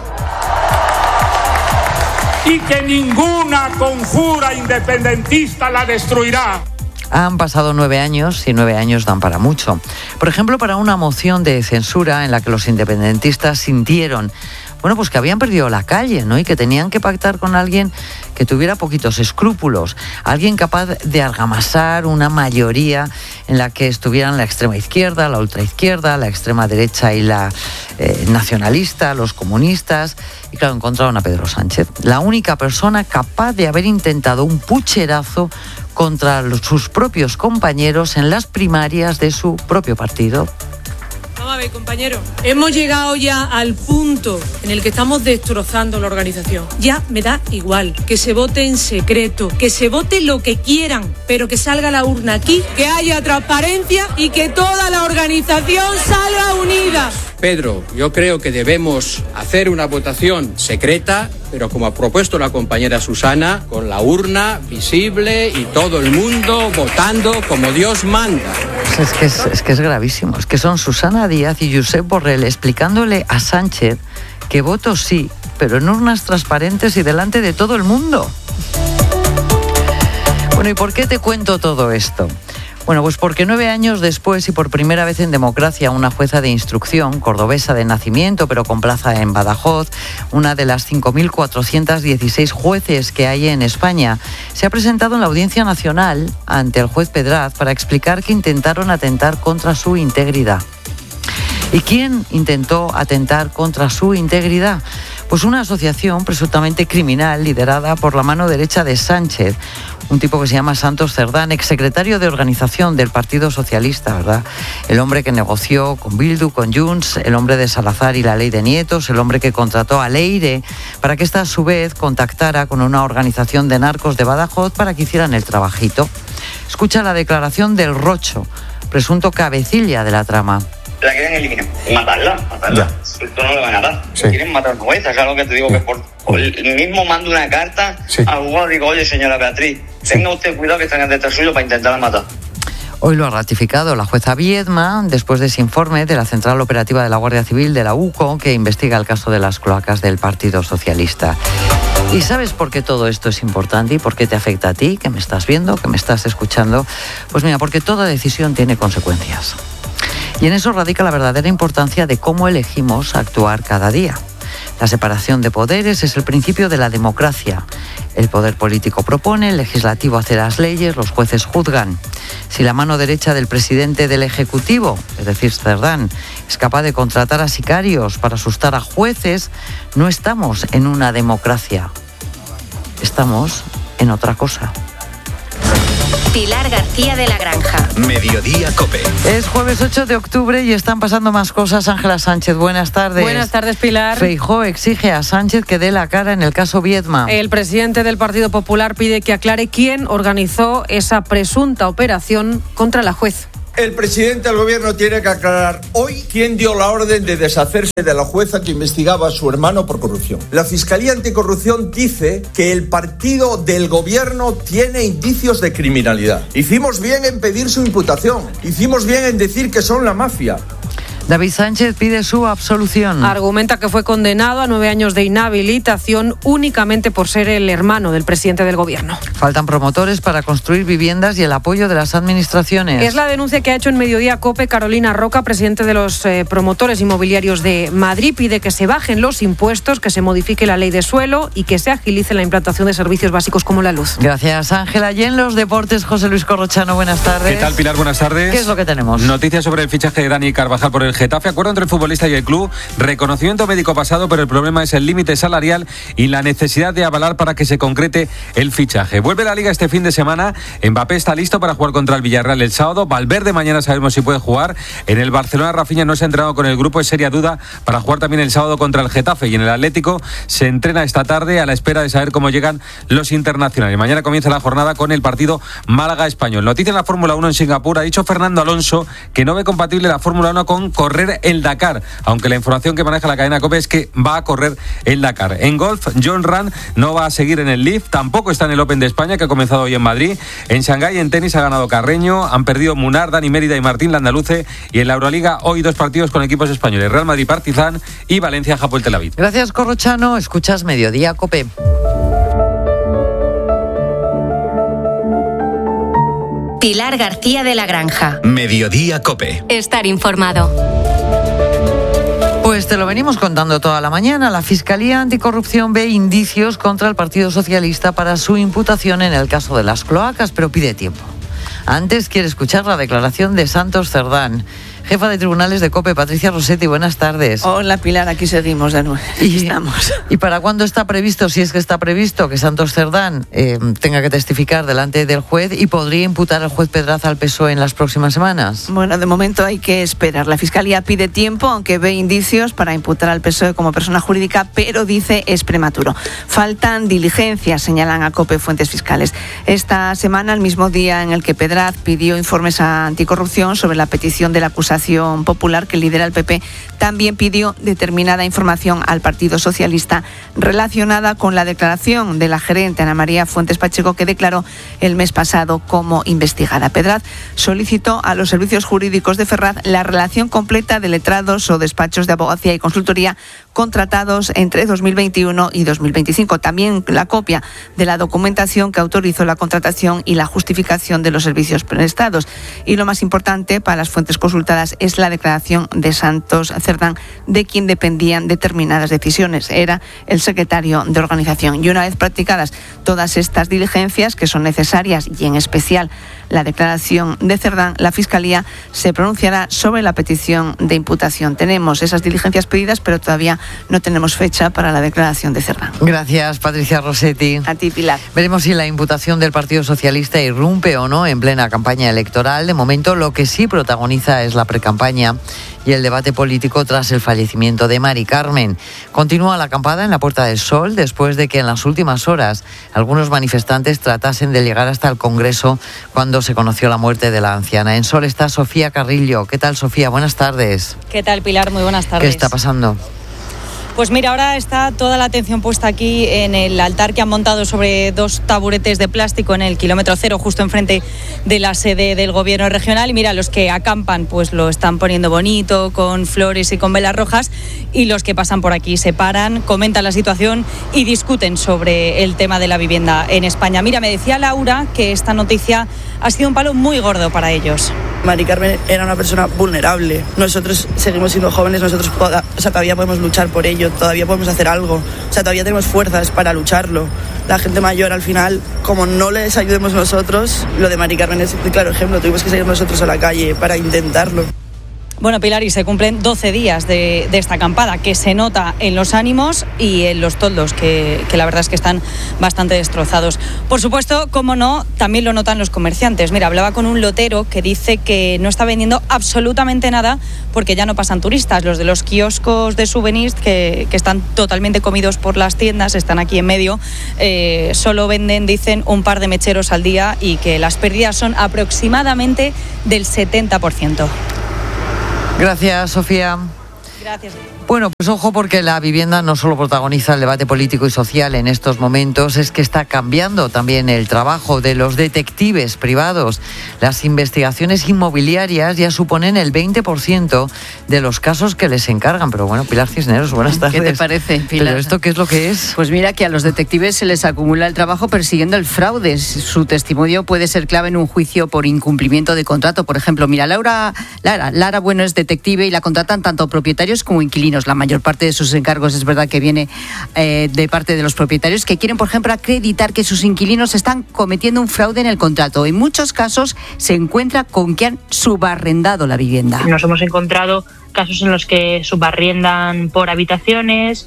y que ninguna conjura independentista la destruirá. Han pasado nueve años y nueve años dan para mucho. Por ejemplo, para una moción de censura en la que los independentistas sintieron, bueno, pues que habían perdido la calle, ¿no? Y que tenían que pactar con alguien que tuviera poquitos escrúpulos, alguien capaz de argamasar una mayoría en la que estuvieran la extrema izquierda, la ultraizquierda, la extrema derecha y la eh, nacionalista, los comunistas. Y claro, encontraron a Pedro Sánchez, la única persona capaz de haber intentado un pucherazo contra los, sus propios compañeros en las primarias de su propio partido. Vamos a ver, compañero, hemos llegado ya al punto en el que estamos destrozando la organización. Ya me da igual que se vote en secreto, que se vote lo que quieran, pero que salga la urna aquí, que haya transparencia y que toda la organización salga unida. Pedro, yo creo que debemos hacer una votación secreta, pero como ha propuesto la compañera Susana, con la urna visible y todo el mundo votando como Dios manda. Es que es, es que es gravísimo. Es que son Susana Díaz y Josep Borrell explicándole a Sánchez que voto sí, pero en urnas transparentes y delante de todo el mundo. Bueno, ¿y por qué te cuento todo esto? Bueno, pues porque nueve años después y por primera vez en democracia, una jueza de instrucción, cordobesa de nacimiento, pero con plaza en Badajoz, una de las cinco mil cuatrocientos dieciséis jueces que hay en España, se ha presentado en la Audiencia Nacional ante el juez Pedraz para explicar que intentaron atentar contra su integridad. ¿Y quién intentó atentar contra su integridad? Pues una asociación presuntamente criminal liderada por la mano derecha de Sánchez, un tipo que se llama Santos Cerdán, exsecretario de organización del Partido Socialista, ¿verdad? El hombre que negoció con Bildu, con Junts, el hombre de Salazar y la ley de Nietos, el hombre que contrató a Leire para que ésta a su vez contactara con una organización de narcos de Badajoz para que hicieran el trabajito. Escucha la declaración del Rocho, presunto cabecilla de la trama. la quieren eliminar, matarla, matarla. Ya. Esto no le van a dar. Sí. Quieren matar jueza, es algo que te digo que por, por el mismo mando una carta sí. al juzgado, digo, oye señora Beatriz, sí. tenga usted cuidado que están detrás suyo para intentar matar. Hoy lo ha ratificado la jueza Viedma después de ese informe de la Central Operativa de la Guardia Civil de la U C O que investiga el caso de las cloacas del Partido Socialista. ¿Y sabes por qué todo esto es importante y por qué te afecta a ti, que me estás viendo, que me estás escuchando? Pues mira, porque toda decisión tiene consecuencias. Y en eso radica la verdadera importancia de cómo elegimos actuar cada día. La separación de poderes es el principio de la democracia. El poder político propone, el legislativo hace las leyes, los jueces juzgan. Si la mano derecha del presidente del Ejecutivo, es decir, Cerdán, es capaz de contratar a sicarios para asustar a jueces, no estamos en una democracia. Estamos en otra cosa. Pilar García de la Granja. Mediodía COPE. Es jueves ocho de octubre y están pasando más cosas. Ángela Sánchez, buenas tardes. Buenas tardes, Pilar. Feijóo exige a Sánchez que dé la cara en el caso Viedma. El presidente del Partido Popular pide que aclare quién organizó esa presunta operación contra la juez. El presidente del gobierno tiene que aclarar hoy quién dio la orden de deshacerse de la jueza que investigaba a su hermano por corrupción. La Fiscalía Anticorrupción dice que el partido del gobierno tiene indicios de criminalidad. Hicimos bien en pedir su imputación. Hicimos bien en decir que son la mafia. David Sánchez pide su absolución. Argumenta que fue condenado a nueve años de inhabilitación únicamente por ser el hermano del presidente del gobierno. Faltan promotores para construir viviendas y el apoyo de las administraciones. Es la denuncia que ha hecho en Mediodía COPE Carolina Roca, presidente de los eh, promotores inmobiliarios de Madrid. Pide que se bajen los impuestos, que se modifique la ley de suelo y que se agilice la implantación de servicios básicos como la luz. Gracias, Ángela. Y en los deportes, José Luis Corrochano, buenas tardes. ¿Qué tal, Pilar? Buenas tardes. ¿Qué es lo que tenemos? Noticias sobre el fichaje de Dani Carvajal por el Getafe. Acuerdo entre el futbolista y el club. Reconocimiento médico pasado, pero el problema es el límite salarial y la necesidad de avalar para que se concrete el fichaje. Vuelve la Liga este fin de semana. Mbappé está listo para jugar contra el Villarreal el sábado. Valverde mañana sabemos si puede jugar. En el Barcelona, Rafinha no se ha entrenado con el grupo. Es seria duda para jugar también el sábado contra el Getafe. Y en el Atlético se entrena esta tarde a la espera de saber cómo llegan los internacionales. Mañana comienza la jornada con el partido Málaga-Español. Noticia en la Fórmula uno en Singapur. Ha dicho Fernando Alonso que no ve compatible la Fórmula uno con correr el Dakar, aunque la información que maneja la cadena COPE es que va a correr el Dakar. En golf, John Ram no va a seguir en el Leaf, tampoco está en el Open de España, que ha comenzado hoy en Madrid. En Shanghái, en tenis, ha ganado Carreño, han perdido Munar, Dani Mérida y Martín Landaluce, y en la Euroliga hoy dos partidos con equipos españoles, Real Madrid Partizan y Valencia Hapoel Tel Aviv. Gracias, Corrochano. Escuchas Mediodía COPE. Pilar García de la Granja. Mediodía COPE. Estar informado. Pues te lo venimos contando toda la mañana. La Fiscalía Anticorrupción ve indicios contra el Partido Socialista para su imputación en el caso de las cloacas, pero pide tiempo. Antes quiere escuchar la declaración de Santos Cerdán. Jefa de Tribunales de COPE, Patricia Rossetti, buenas tardes. Hola, Pilar, aquí seguimos de nuevo. Y, estamos. ¿Y para cuándo está previsto, si es que está previsto, que Santos Cerdán eh, tenga que testificar delante del juez y podría imputar al juez Pedraza al P S O E en las próximas semanas? Bueno, de momento hay que esperar. La Fiscalía pide tiempo, aunque ve indicios para imputar al P S O E como persona jurídica, pero dice es prematuro. Faltan diligencias, señalan a COPE fuentes fiscales. Esta semana, el mismo día en el que Pedraz pidió informes a Anticorrupción sobre la petición de la acusación popular que lidera el P P, también pidió determinada información al Partido Socialista relacionada con la declaración de la gerente Ana María Fuentes Pacheco, que declaró el mes pasado como investigada. Pedraz solicitó a los servicios jurídicos de Ferraz la relación completa de letrados o despachos de abogacía y consultoría contratados entre dos mil veintiuno y dos mil veinticinco. También la copia de la documentación que autorizó la contratación y la justificación de los servicios prestados. Y lo más importante para las fuentes consultadas es la declaración de Santos Cerdán, de quien dependían determinadas decisiones. Era el secretario de organización. Y una vez practicadas todas estas diligencias, que son necesarias, y en especial la declaración de Cerdán, la Fiscalía se pronunciará sobre la petición de imputación. Tenemos esas diligencias pedidas, pero todavía no tenemos fecha para la declaración de Cerdán. Gracias, Patricia Rossetti. A ti, Pilar. Veremos si la imputación del Partido Socialista irrumpe o no en plena campaña electoral. De momento, lo que sí protagoniza es la precampaña y el debate político tras el fallecimiento de Mari Carmen. Continúa la acampada en la Puerta del Sol después de que en las últimas horas algunos manifestantes tratasen de llegar hasta el Congreso cuando cuando se conoció la muerte de la anciana. En Sol está Sofía Carrillo. ¿Qué tal, Sofía? Buenas tardes. ¿Qué tal, Pilar? Muy buenas tardes. ¿Qué está pasando? Pues mira, ahora está toda la atención puesta aquí en el altar que han montado sobre dos taburetes de plástico en el kilómetro cero, justo enfrente de la sede del gobierno regional. Y mira, los que acampan pues lo están poniendo bonito, con flores y con velas rojas, y los que pasan por aquí se paran, comentan la situación y discuten sobre el tema de la vivienda en España. Mira, me decía Laura que esta noticia ha sido un palo muy gordo para ellos. Mari Carmen era una persona vulnerable. Nosotros seguimos siendo jóvenes, nosotros toda, o sea, todavía podemos luchar por ello, todavía podemos hacer algo. O sea, todavía tenemos fuerzas para lucharlo. La gente mayor, al final, como no les ayudemos nosotros, lo de Mari Carmen es un claro ejemplo. Tuvimos que salir nosotros a la calle para intentarlo. Bueno, Pilar, y se cumplen doce días de, de esta acampada, que se nota en los ánimos y en los toldos, que, que la verdad es que están bastante destrozados. Por supuesto, como no, también lo notan los comerciantes. Mira, hablaba con un lotero que dice que no está vendiendo absolutamente nada porque ya no pasan turistas. Los de los kioscos de souvenirs, que, que están totalmente comidos por las tiendas, están aquí en medio, eh, solo venden, dicen, un par de mecheros al día, y que las pérdidas son aproximadamente del setenta por ciento. Gracias, Sofía. Gracias. Bueno, pues ojo, porque la vivienda no solo protagoniza el debate político y social en estos momentos, es que está cambiando también el trabajo de los detectives privados. Las investigaciones inmobiliarias ya suponen el veinte por ciento de los casos que les encargan. Pero bueno, Pilar Cisneros, buenas tardes. ¿Qué te parece, Pilar? ¿Pero esto qué es lo que es? Pues mira, que a los detectives se les acumula el trabajo persiguiendo el fraude. Su testimonio puede ser clave en un juicio por incumplimiento de contrato. Por ejemplo, mira, Laura, Lara, Lara Bueno es detective y la contratan tanto propietarios como inquilinos. La mayor parte de sus encargos es verdad que viene eh, de parte de los propietarios, que quieren, por ejemplo, acreditar que sus inquilinos están cometiendo un fraude en el contrato. En muchos casos se encuentra con que han subarrendado la vivienda. Nos hemos encontrado casos en los que subarriendan por habitaciones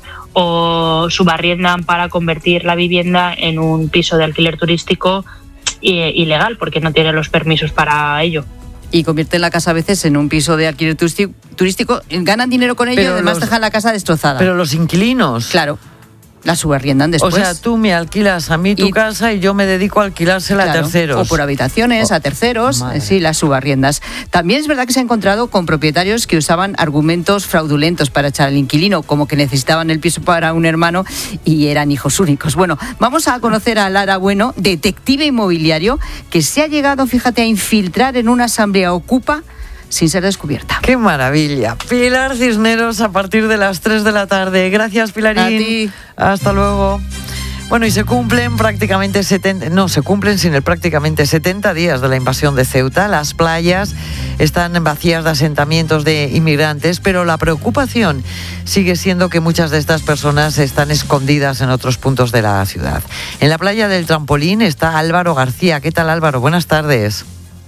o subarriendan para convertir la vivienda en un piso de alquiler turístico eh, ilegal, porque no tienen los permisos para ello. Y convierten la casa a veces en un piso de alquiler turístico, ganan dinero con ello y además los, dejan la casa destrozada. Pero los inquilinos... Claro, la subarriendan después. O sea, tú me alquilas a mí tu y, casa y yo me dedico a alquilársela claro, a terceros. O por habitaciones, oh, a terceros, madre. Sí, las subarriendas. También es verdad que se ha encontrado con propietarios que usaban argumentos fraudulentos para echar al inquilino, como que necesitaban el piso para un hermano y eran hijos únicos. Bueno, vamos a conocer a Lara Bueno, detective inmobiliario, que se ha llegado, fíjate, a infiltrar en una asamblea Ocupa sin ser descubierta. ¡Qué maravilla! Pilar Cisneros a partir de las tres de la tarde. Gracias, Pilarín. A ti. Hasta luego. Bueno, y se cumplen prácticamente setenta, no, se cumplen sin el prácticamente setenta días de la invasión de Ceuta. Las playas están vacías de asentamientos de inmigrantes, pero la preocupación sigue siendo que muchas de estas personas están escondidas en otros puntos de la ciudad. En la playa del Trampolín está Álvaro García. ¿Qué tal, Álvaro? Buenas tardes.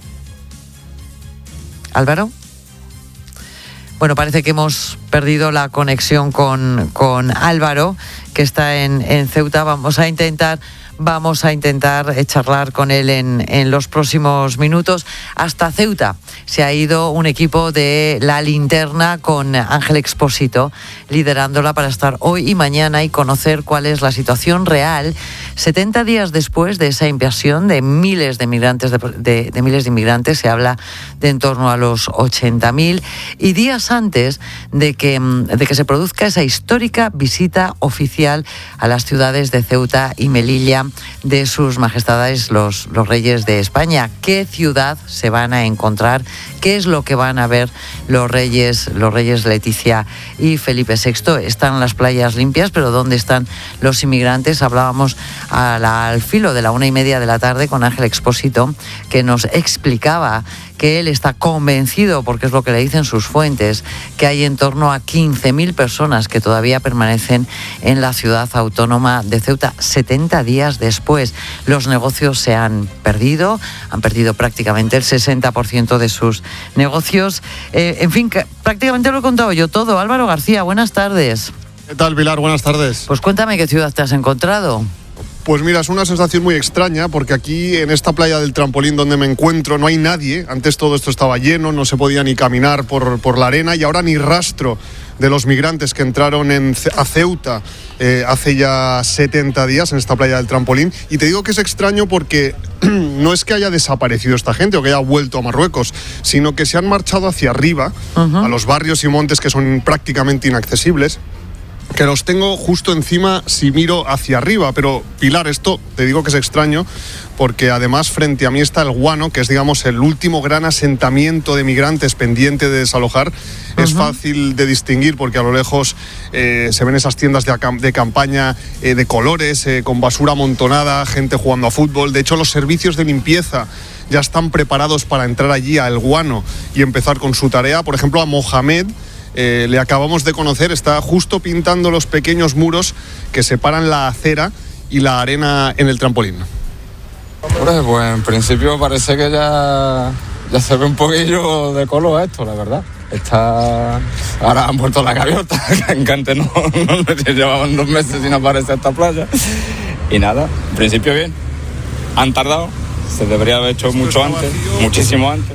¿Álvaro? Bueno, parece que hemos perdido la conexión con, con Álvaro, que está en, en Ceuta. Vamos a intentar... Vamos a intentar charlar con él en, en los próximos minutos. Hasta Ceuta se ha ido un equipo de La Linterna con Ángel Expósito liderándola para estar hoy y mañana y conocer cuál es la situación real setenta días después de esa invasión de miles de migrantes, de, de, de miles de inmigrantes. Se habla de en torno a los ochenta mil, y días antes de que, de que se produzca esa histórica visita oficial a las ciudades de Ceuta y Melilla de sus majestades los, los reyes de España. ¿Qué ciudad se van a encontrar? ¿Qué es lo que van a ver los reyes, los reyes Leticia y Felipe sexto? Están las playas limpias, pero ¿dónde están los inmigrantes? Hablábamos a la, al filo de la una y media de la tarde con Ángel Expósito, que nos explicaba que él está convencido, porque es lo que le dicen sus fuentes, que hay en torno a quince mil personas que todavía permanecen en la ciudad autónoma de Ceuta setenta días después. Los negocios se han perdido, han perdido prácticamente el sesenta por ciento de sus negocios. Eh, en fin, que prácticamente lo he contado yo todo. Álvaro García, buenas tardes. ¿Qué tal, Pilar? Buenas tardes. Pues cuéntame qué ciudad te has encontrado. Pues mira, es una sensación muy extraña porque aquí en esta playa del Trampolín donde me encuentro no hay nadie. Antes todo esto estaba lleno, no se podía ni caminar por, por la arena y ahora ni rastro de los migrantes que entraron en, a Ceuta eh, hace ya setenta días en esta playa del Trampolín. Y te digo que es extraño porque no es que haya desaparecido esta gente o que haya vuelto a Marruecos, sino que se han marchado hacia arriba, uh-huh. a los barrios y montes que son prácticamente inaccesibles, que los tengo justo encima si miro hacia arriba. Pero Pilar, esto te digo que es extraño porque además frente a mí está el Guano, que es digamos el último gran asentamiento de migrantes pendiente de desalojar. Uh-huh. Es fácil de distinguir porque a lo lejos eh, se ven esas tiendas de, acam- de campaña eh, de colores, eh, con basura amontonada, gente jugando a fútbol. De hecho, los servicios de limpieza ya están preparados para entrar allí a El Guano y empezar con su tarea. Por ejemplo, a Mohamed, Eh, le acabamos de conocer, está justo pintando los pequeños muros que separan la acera y la arena en el trampolín. Pues, pues en principio parece que ya, ya se ve un poquillo de color esto, la verdad. Está... Ahora han puesto la gaviota, que antes no, no llevaban dos meses sin aparecer esta playa. Y nada, en principio bien. Han tardado, se debería haber hecho mucho antes, muchísimo antes.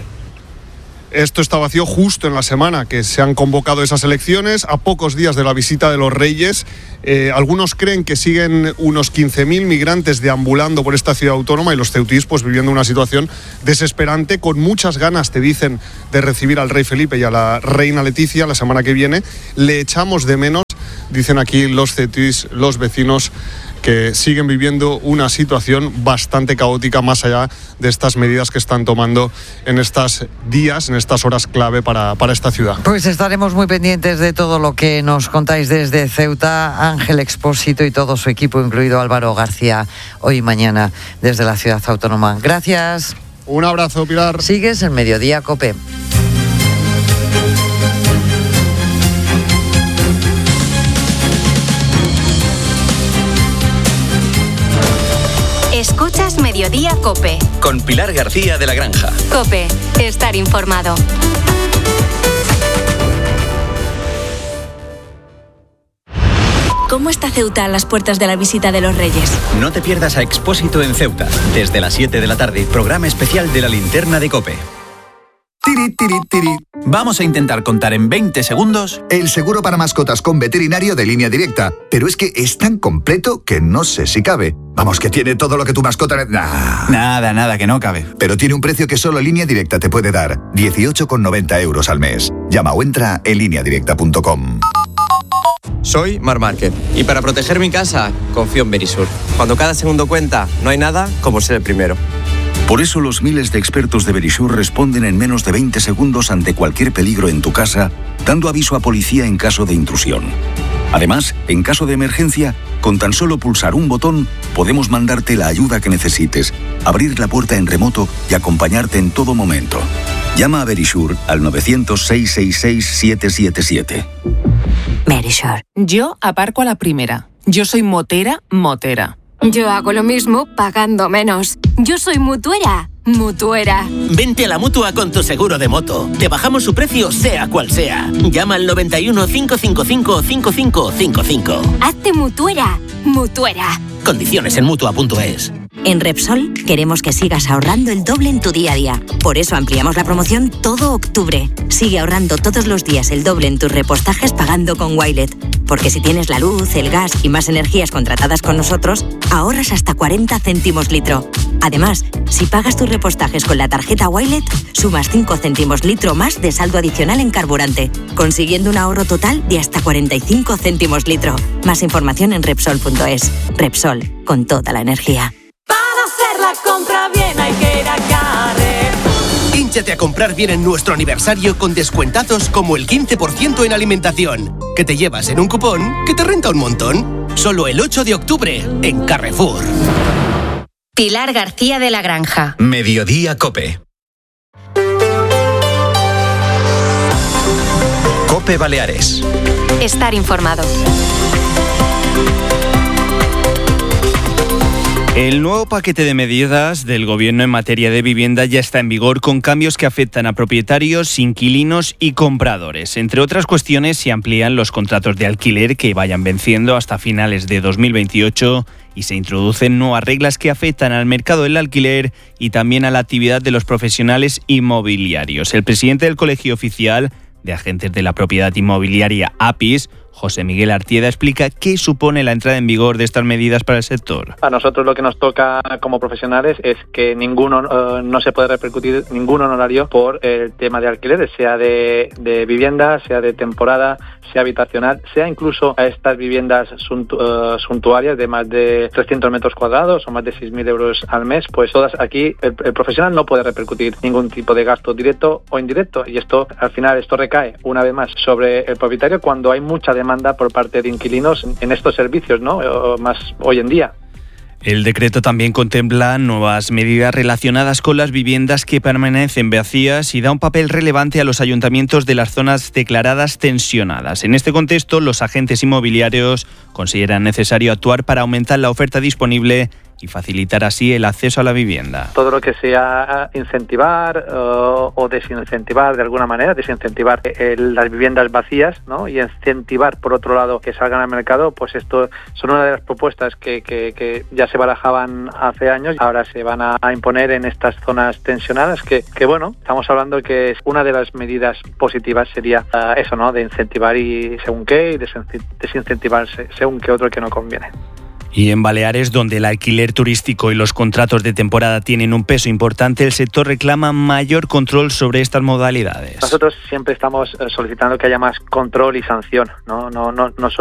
Esto está vacío justo en la semana que se han convocado esas elecciones, a pocos días de la visita de los Reyes. Eh, algunos creen que siguen unos quince mil migrantes deambulando por esta ciudad autónoma y los ceutíes pues viviendo una situación desesperante, con muchas ganas, te dicen, de recibir al rey Felipe y a la reina Leticia la semana que viene. Le echamos de menos, dicen aquí los ceutíes, los vecinos, que siguen viviendo una situación bastante caótica más allá de estas medidas que están tomando en estos días, en estas horas clave para, para esta ciudad. Pues estaremos muy pendientes de todo lo que nos contáis desde Ceuta, Ángel Expósito y todo su equipo, incluido Álvaro García, hoy y mañana desde la ciudad autónoma. Gracias. Un abrazo, Pilar. Sigues en Mediodía COPE. Escuchas Mediodía COPE. Con Pilar García de la Granja. COPE, estar informado. ¿Cómo está Ceuta a las puertas de la visita de los Reyes? No te pierdas a Expósito en Ceuta. Desde las siete de la tarde, programa especial de la linterna de COPE. Tiri, tiri, tiri. Vamos a intentar contar en veinte segundos el seguro para mascotas con veterinario de Línea Directa. Pero es que es tan completo que no sé si cabe. Vamos, que tiene todo lo que tu mascota... Nah. Nada, nada, que no cabe. Pero tiene un precio que solo Línea Directa te puede dar. dieciocho con noventa euros al mes. Llama o entra en línea directa punto com. Soy Mar Márquez y para proteger mi casa confío en Verisur. Cuando cada segundo cuenta, no hay nada como ser el primero. Por eso los miles de expertos de Verisur responden en menos de veinte segundos ante cualquier peligro en tu casa, dando aviso a policía en caso de intrusión. Además, en caso de emergencia, con tan solo pulsar un botón, podemos mandarte la ayuda que necesites, abrir la puerta en remoto y acompañarte en todo momento. Llama a Verisur al nueve cero cero, seis seis seis, siete siete siete. Verisur. Yo aparco a la primera. Yo soy motera, motera. Yo hago lo mismo pagando menos. Yo soy mutuera, mutuera. Vente a la Mutua con tu seguro de moto. Te bajamos su precio sea cual sea. Llama al noventa y uno, cinco cinco cinco, cinco cinco cinco cinco. Hazte mutuera, mutuera. Condiciones en mutua punto es. En Repsol queremos que sigas ahorrando el doble en tu día a día. Por eso ampliamos la promoción todo octubre. Sigue ahorrando todos los días el doble en tus repostajes pagando con Wilet. Porque si tienes la luz, el gas y más energías contratadas con nosotros, ahorras hasta cuarenta céntimos litro. Además, si pagas tus repostajes con la tarjeta Wilet, sumas cinco céntimos litro más de saldo adicional en carburante, consiguiendo un ahorro total de hasta cuarenta y cinco céntimos litro. Más información en Repsol punto es. Repsol, con toda la energía. La compra bien hay que ir a Carrefour. Hínchate a comprar bien en nuestro aniversario con descuentazos como el quince por ciento en alimentación, que te llevas en un cupón que te renta un montón. Solo el ocho de octubre en Carrefour. Pilar García de la Granja. Mediodía COPE. COPE Baleares. Estar informado. El nuevo paquete de medidas del Gobierno en materia de vivienda ya está en vigor, con cambios que afectan a propietarios, inquilinos y compradores. Entre otras cuestiones, se amplían los contratos de alquiler que vayan venciendo hasta finales de dos mil veintiocho y se introducen nuevas reglas que afectan al mercado del alquiler y también a la actividad de los profesionales inmobiliarios. El presidente del Colegio Oficial de Agentes de la Propiedad Inmobiliaria, APIS, José Miguel Artieda, explica qué supone la entrada en vigor de estas medidas para el sector. A nosotros lo que nos toca como profesionales es que ninguno uh, no se puede repercutir ningún honorario por el tema de alquileres, sea de, de vivienda, sea de temporada, sea habitacional, sea incluso a estas viviendas suntu, uh, suntuarias de más de trescientos metros cuadrados o más de seis mil euros al mes. Pues todas aquí el, el profesional no puede repercutir ningún tipo de gasto directo o indirecto, y esto al final esto recae una vez más sobre el propietario cuando hay mucha demanda demanda por parte de inquilinos en estos servicios, ¿no? O más hoy en día. El decreto también contempla nuevas medidas relacionadas con las viviendas que permanecen vacías y da un papel relevante a los ayuntamientos de las zonas declaradas tensionadas. En este contexto, los agentes inmobiliarios consideran necesario actuar para aumentar la oferta disponible y facilitar así el acceso a la vivienda. Todo lo que sea incentivar uh, o desincentivar de alguna manera, desincentivar el, las viviendas vacías, ¿no? Y incentivar por otro lado que salgan al mercado, pues esto son una de las propuestas que, que, que ya se barajaban hace años, ahora se van a, a imponer en estas zonas tensionadas, que, que bueno, estamos hablando que es una de las medidas positivas sería uh, eso, ¿no? De incentivar y según qué, y desincentivar según qué otro que no conviene. Y en Baleares, donde el alquiler turístico y los contratos de temporada tienen un peso importante, el sector reclama mayor control sobre estas modalidades. Nosotros siempre estamos solicitando que haya más control y sanción, no, no, no, no